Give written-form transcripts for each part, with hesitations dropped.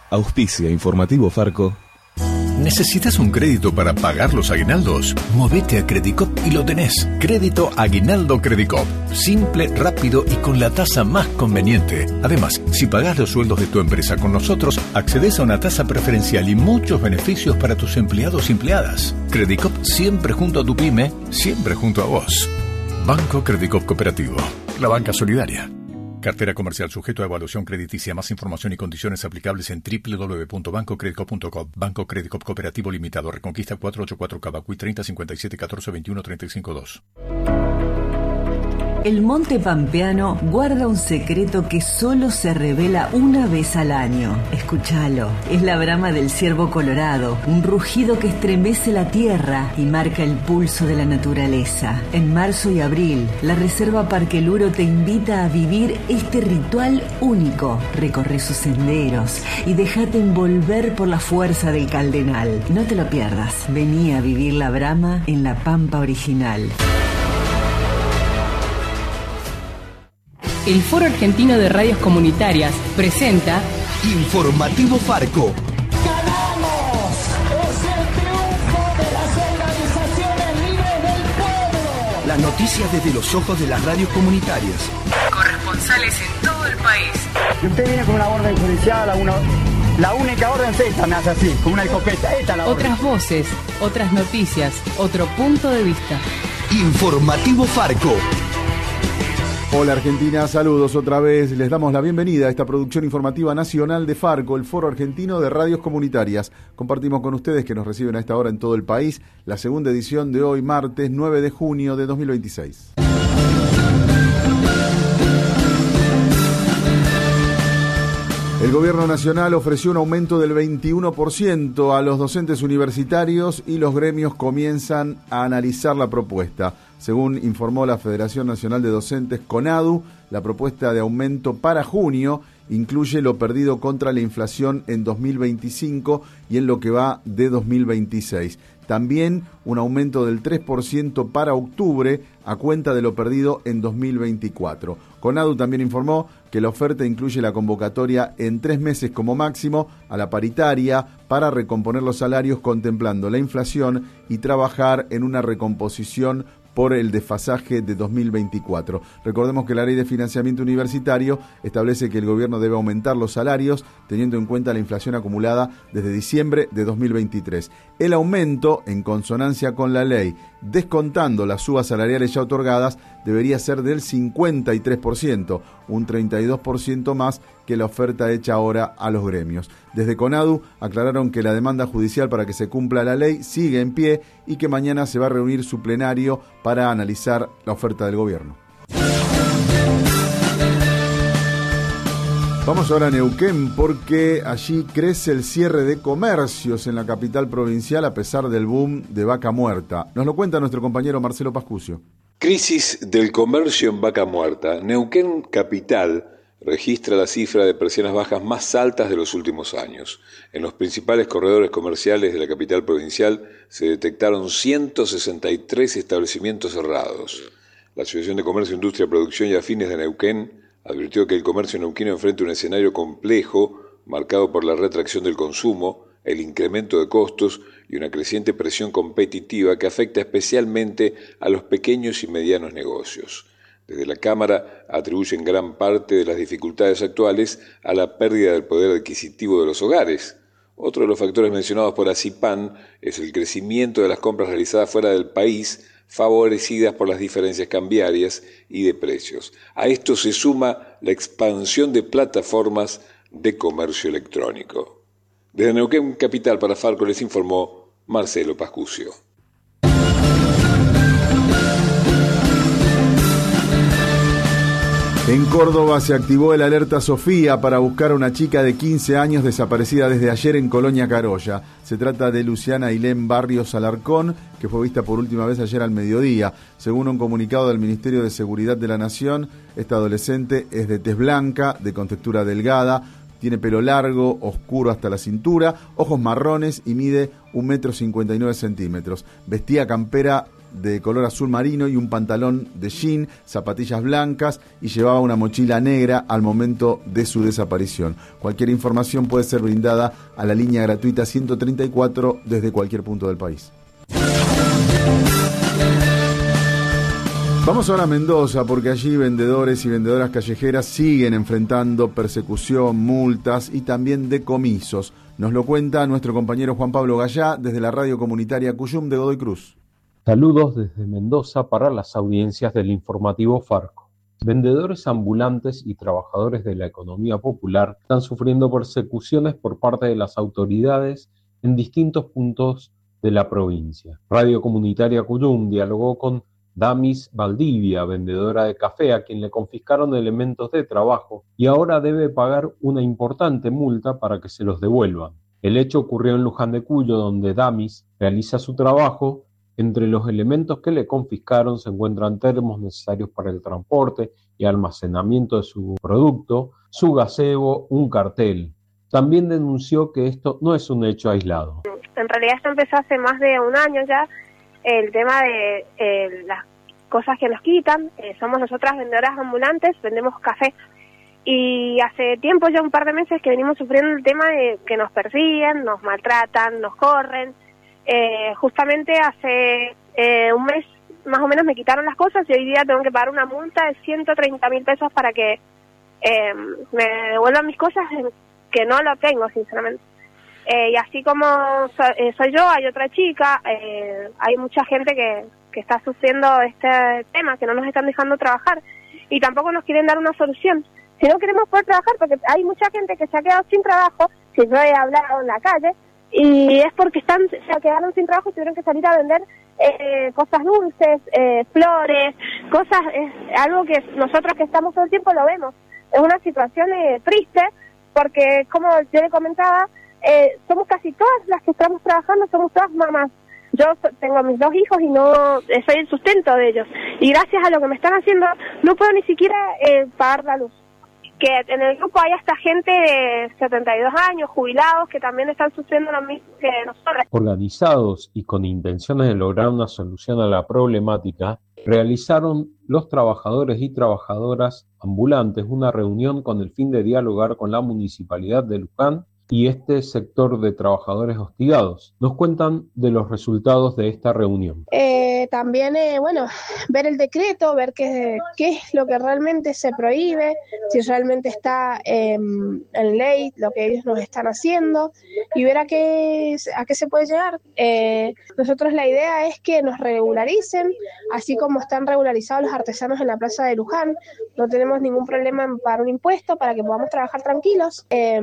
Auspicia Informativo Farco. ¿Necesitas un crédito para pagar los aguinaldos? Movete a Credicop y lo tenés. Crédito Aguinaldo Credicop. Simple, rápido y con la tasa más conveniente. Además, si pagás los sueldos de tu empresa con nosotros, accedes a una tasa preferencial y muchos beneficios para tus empleados y empleadas. Credicop siempre junto a tu pyme, siempre junto a vos. Banco Credicop Cooperativo. La banca solidaria. Cartera comercial sujeto a evaluación crediticia. Más información y condiciones aplicables en www.bancocredicop.com. Banco Credicop Cooperativo Limitado. Reconquista 484 Cavacuy 30 57 14 21 35 2. El Monte Pampeano guarda un secreto que solo se revela una vez al año. Escúchalo. Es la brama del ciervo colorado, un rugido que estremece la tierra y marca el pulso de la naturaleza. En marzo y abril, la Reserva Parque Luro te invita a vivir este ritual único. Recorre sus senderos y déjate envolver por la fuerza del Caldenal. No te lo pierdas. Vení a vivir la brama en la Pampa original. El Foro Argentino de Radios Comunitarias presenta Informativo Farco. ¡Ganamos! ¡Es el triunfo de las organizaciones libres del pueblo! Las noticias desde los ojos de las radios comunitarias. corresponsales en todo el país. Y usted viene con una orden judicial, la única orden es esta, me hace así, con una escopeta. Esta es la orden. Otras voces, otras noticias, otro punto de vista. Informativo Farco. Hola Argentina, saludos otra vez. Les damos la bienvenida a esta producción informativa nacional de Farco, el Foro Argentino de Radios Comunitarias. Compartimos con ustedes que nos reciben a esta hora en todo el país la segunda edición de hoy, martes 9 de junio de 2026. El Gobierno Nacional ofreció un aumento del 21% a los docentes universitarios y los gremios comienzan a analizar la propuesta. Según informó la Federación Nacional de Docentes, CONADU, la propuesta de aumento para junio incluye lo perdido contra la inflación en 2025 y en lo que va de 2026. También un aumento del 3% para octubre a cuenta de lo perdido en 2024. CONADU también informó que la oferta incluye la convocatoria en 3 meses como máximo a la paritaria para recomponer los salarios contemplando la inflación y trabajar en una recomposición por el desfasaje de 2024. Recordemos que la Ley de Financiamiento Universitario establece que el gobierno debe aumentar los salarios teniendo en cuenta la inflación acumulada desde diciembre de 2023. El aumento, en consonancia con la ley, descontando las subas salariales ya otorgadas, debería ser del 53%, un 32% más que la oferta hecha ahora a los gremios. Desde CONADU aclararon que la demanda judicial para que se cumpla la ley sigue en pie y que mañana se va a reunir su plenario para analizar la oferta del gobierno. Vamos ahora a Neuquén porque allí crece el cierre de comercios en la capital provincial a pesar del boom de Vaca Muerta. Nos lo cuenta nuestro compañero Marcelo Pascucio. Crisis del comercio en Vaca Muerta. Neuquén capital registra la cifra de persianas bajas más altas de los últimos años. En los principales corredores comerciales de la capital provincial se detectaron 163 establecimientos cerrados. La Asociación de Comercio, Industria, Producción y Afines de Neuquén advirtió que el comercio neuquino enfrenta un escenario complejo marcado por la retracción del consumo, el incremento de costos y una creciente presión competitiva que afecta especialmente a los pequeños y medianos negocios. Desde la Cámara atribuyen gran parte de las dificultades actuales a la pérdida del poder adquisitivo de los hogares. Otro de los factores mencionados por ACIPAN es el crecimiento de las compras realizadas fuera del país, favorecidas por las diferencias cambiarias y de precios. A esto se suma la expansión de plataformas de comercio electrónico. Desde Neuquén Capital para Farco les informó Marcelo Pascucio. En Córdoba se activó el alerta Sofía para buscar a una chica de 15 años desaparecida desde ayer en Colonia Carolla. Se trata de Luciana Ailén Barrios Alarcón, que fue vista por última vez ayer al mediodía. Según un comunicado del Ministerio de Seguridad de la Nación, esta adolescente es de tez blanca, de contextura delgada, tiene pelo largo, oscuro hasta la cintura, ojos marrones y mide 1,59 m. Vestía campera de color azul marino y un pantalón de jean, zapatillas blancas y llevaba una mochila negra al momento de su desaparición. Cualquier información puede ser brindada a la línea gratuita 134 desde cualquier punto del país. Vamos ahora a Mendoza, porque allí vendedores y vendedoras callejeras siguen enfrentando persecución, multas y también decomisos. Nos lo cuenta nuestro compañero Juan Pablo Gallá desde la radio comunitaria Cuyum de Godoy Cruz. Saludos desde Mendoza para las audiencias del informativo Farco. Vendedores ambulantes y trabajadores de la economía popular están sufriendo persecuciones por parte de las autoridades en distintos puntos de la provincia. Radio comunitaria Cuyum dialogó con Damis Valdivia, vendedora de café, a quien le confiscaron elementos de trabajo y ahora debe pagar una importante multa para que se los devuelvan. El hecho ocurrió en Luján de Cuyo, donde Damis realiza su trabajo. Entre los elementos que le confiscaron se encuentran termos necesarios para el transporte y almacenamiento de su producto, su gazebo, un cartel. También denunció que esto no es un hecho aislado. En realidad esto empezó hace más de un año ya. El tema de las cosas que nos quitan, somos nosotras vendedoras ambulantes, vendemos café y hace tiempo, ya un par de meses que venimos sufriendo el tema de que nos persiguen, nos maltratan, nos corren. Justamente hace un mes más o menos me quitaron las cosas y hoy día tengo que pagar una multa de 130.000 pesos para que me devuelvan mis cosas, que no lo tengo sinceramente. Y así como soy yo, hay otra chica, hay mucha gente que está sufriendo este tema, que no nos están dejando trabajar y tampoco nos quieren dar una solución. Si no queremos poder trabajar, porque hay mucha gente que se ha quedado sin trabajo, que yo he hablado en la calle, y es porque se quedaron sin trabajo y tuvieron que salir a vender cosas dulces, flores, cosas, algo que nosotros que estamos todo el tiempo lo vemos. Es una situación triste, porque como yo le comentaba, somos casi todas las que estamos trabajando, somos todas mamás. Yo tengo mis 2 hijos y no soy el sustento de ellos. Y gracias a lo que me están haciendo, no puedo ni siquiera pagar la luz. Que en el grupo hay hasta gente de 72 años, jubilados, que también están sufriendo lo mismo que nosotros. Organizados y con intenciones de lograr una solución a la problemática, realizaron los trabajadores y trabajadoras ambulantes una reunión con el fin de dialogar con la Municipalidad de Luján y este sector de trabajadores hostigados. Nos cuentan de los resultados de esta reunión. También, ver el decreto, ver qué es lo que realmente se prohíbe, si realmente está en ley lo que ellos nos están haciendo y ver a qué se puede llegar. Nosotros la idea es que nos regularicen, así como están regularizados los artesanos en la plaza de Luján. No tenemos ningún problema en pagar un impuesto para que podamos trabajar tranquilos,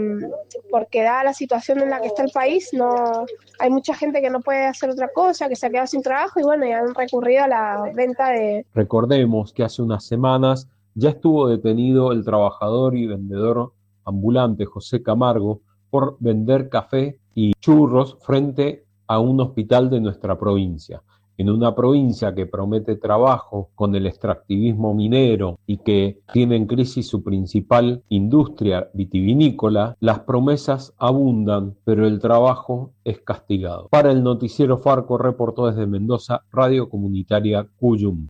porque dada la situación en la que está el país, no hay mucha gente que no puede hacer otra cosa, que se ha quedado sin trabajo y y han recurrido a la venta de... Recordemos que hace unas semanas ya estuvo detenido el trabajador y vendedor ambulante José Camargo por vender café y churros frente a un hospital de nuestra provincia. En una provincia que promete trabajo con el extractivismo minero y que tiene en crisis su principal industria vitivinícola, las promesas abundan, pero el trabajo es castigado. Para el noticiero Farco reportó desde Mendoza, Radio Comunitaria Cuyum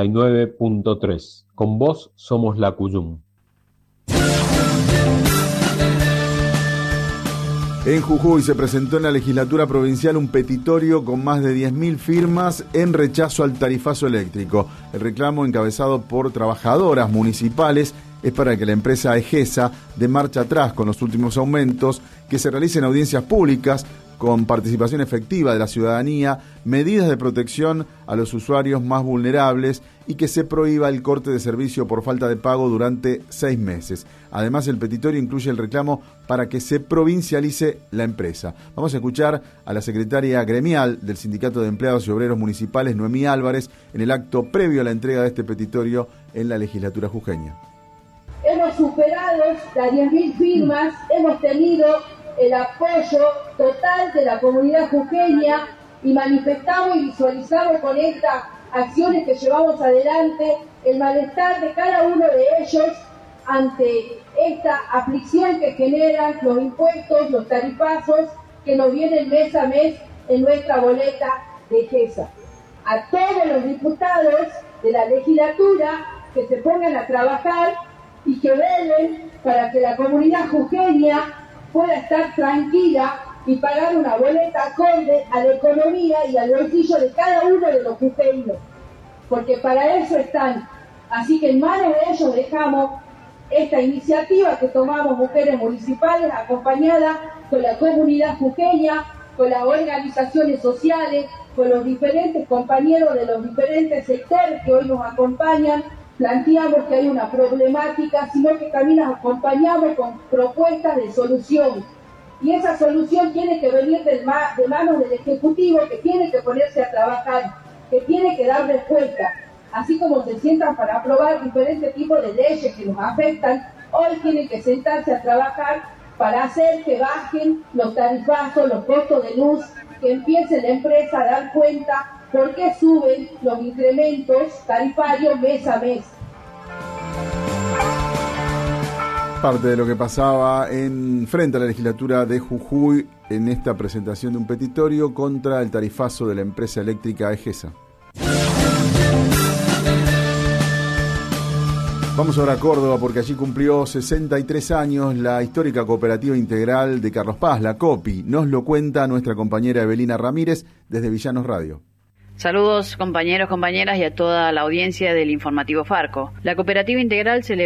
89.3. Con vos somos la Cuyum. En Jujuy se presentó en la legislatura provincial un petitorio con más de 10.000 firmas en rechazo al tarifazo eléctrico. El reclamo, encabezado por trabajadoras municipales, es para que la empresa Egesa dé marcha atrás con los últimos aumentos, que se realicen audiencias públicas con participación efectiva de la ciudadanía, medidas de protección a los usuarios más vulnerables y que se prohíba el corte de servicio por falta de pago durante 6 meses. Además, el petitorio incluye el reclamo para que se provincialice la empresa. Vamos a escuchar a la secretaria gremial del Sindicato de Empleados y Obreros Municipales, Noemí Álvarez, en el acto previo a la entrega de este petitorio en la legislatura jujeña. Hemos superado las 10.000 firmas, hemos tenido el apoyo total de la comunidad jujeña y manifestamos y visualizamos con estas acciones que llevamos adelante el malestar de cada uno de ellos ante esta aflicción que generan los impuestos, los tarifazos que nos vienen mes a mes en nuestra boleta de Egesa. a todos los diputados de la legislatura que se pongan a trabajar y que velen para que la comunidad jujeña pueda estar tranquila y pagar una boleta acorde a la economía y al bolsillo de cada uno de los jujeños, porque para eso están. Así que en manos de ellos dejamos esta iniciativa que tomamos mujeres municipales, acompañada con la comunidad jujeña, con las organizaciones sociales, con los diferentes compañeros de los diferentes sectores que hoy nos acompañan. Planteamos que hay una problemática, sino que también nos acompañamos con propuestas de solución. Y esa solución tiene que venir de manos del Ejecutivo, que tiene que ponerse a trabajar, que tiene que dar respuesta. Así como se sientan para aprobar diferentes tipos de leyes que nos afectan, hoy tienen que sentarse a trabajar para hacer que bajen los tarifazos, los costos de luz, que empiece la empresa a dar cuenta por qué suben los incrementos tarifarios mes a mes. Parte de lo que pasaba frente a la legislatura de Jujuy en esta presentación de un petitorio contra el tarifazo de la empresa eléctrica Egesa. Vamos ahora a Córdoba porque allí cumplió 63 años la histórica Cooperativa Integral de Carlos Paz, la COPI. Nos lo cuenta nuestra compañera Evelina Ramírez desde Villanos Radio. Saludos compañeros, compañeras y a toda la audiencia del Informativo Farco. La Cooperativa Integral